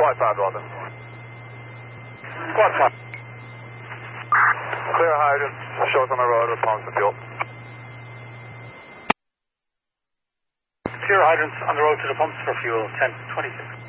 Quad 5, Dalton. Quad 5. Clear hydrants, show us on the road with pumps and fuel. Clear hydrants on the road to the pumps for fuel, 1026.